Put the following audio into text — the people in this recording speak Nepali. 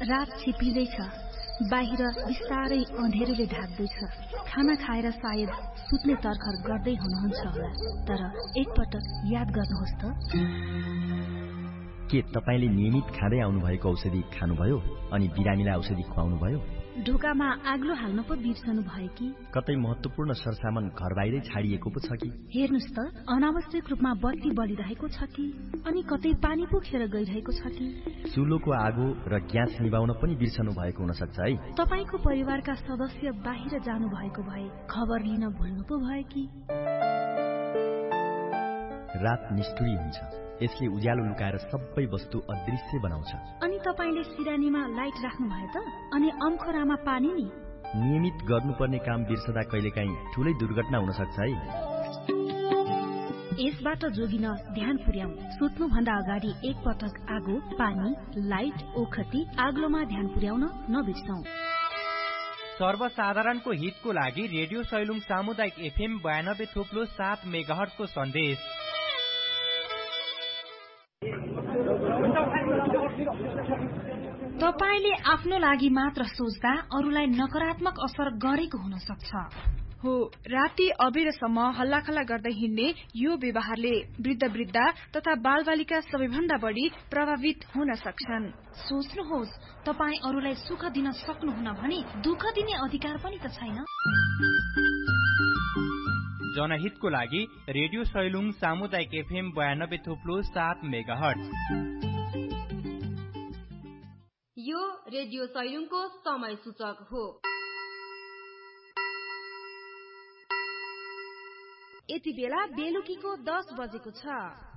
रात छिपिँदैछ, बाहिर बिस्तारै अँधेरोले ढाक्दैछ। खाना खाएर सायद सुत्ने तर्खर गर्दै हुनुहुन्छ होला, तर एकपटक याद गर्नुहोस् त, के तपाईले नियमित खाँदै आउनुभएको औषधि खानुभयो अनि बिरामीलाई औषधि खुवाउनुभयो? ढोकामा आग्लो हाल्न पो बिर्सनु भयो कि? कतै महत्वपूर्ण सरसामान घर बाहिरै छाडिएको पो छ कि? हेर्नुस् त, अनावश्यक रूपमा बत्ती बलिरहेको छ कि? अनि कतै पानी पो खेर गइरहेको छ कि? चुलोको आगो र ग्यास निभाउन पनि बिर्सनु भएको हुन सक्छ है। तपाईको परिवारका सदस्य बाहिर जानु भएको भए खबर लिन भुल्नु पो भयो कि? रात निष्ठुरी हुन्छ, यसले उज्यालो लुकाएर सबै वस्तु अदृश्य बनाउँछ। अनि तपाईले सिरानीमा लाइट राख्नु भयो त? अनि अम्खोरामा पानी नि? नियमित गर्नुपर्ने काम बिर्सदा कहिलेकाहीँ ठूलै दुर्घटना हुन सक्छ है। यसबाट जोगिन ध्यान पुर्याऊ। सुत्नु भन्दा अगाडि एकपटक आगो, पानी, लाइट, ओखती, आग्लोमा ध्यान पुर्याउन नबिर्सौं। सर्वसाधारणको हितको लागि रेडियो सैलुङ सामुदायिक FM 92.7 मेगाहर्ज को सन्देश। तपाईले आफ्नो लागि मात्र सोच्दा अरूलाई नकारात्मक असर गरेको हुन सक्छ। हो, राति अबेरसम्म हल्लाखल्ला गर्दै हिँड्ने यो व्यवहारले वृद्ध तथा बालबालिका सबैभन्दा बढी प्रभावित हुन सक्छन्। सोच्नुहोस्, तपाई अरूलाई सुख दिन सक्नुहुन्न भने दुःख दिने अधिकार पनि त छैन। जनहितको लागि रेडियो सैलुङ सामुदायिक FM 92.7 मेगाहर्ज। यो रेडियो सैलुङको समय सूचक हो। यति बेला बेलुकीको 10 बजेको छ।